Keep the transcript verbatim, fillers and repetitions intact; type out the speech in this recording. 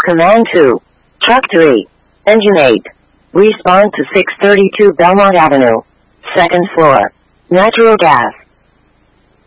Command two. Truck three. Engine eight. Respond to six thirty-two Belmont Avenue. Second floor. Natural gas.